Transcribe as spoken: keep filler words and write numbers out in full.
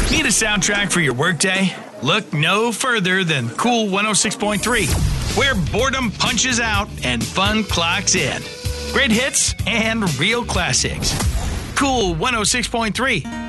Need a soundtrack for your workday? Look no further than Cool one oh six point three, where boredom punches out and fun clocks in. Great hits and real classics. Cool one oh six point three.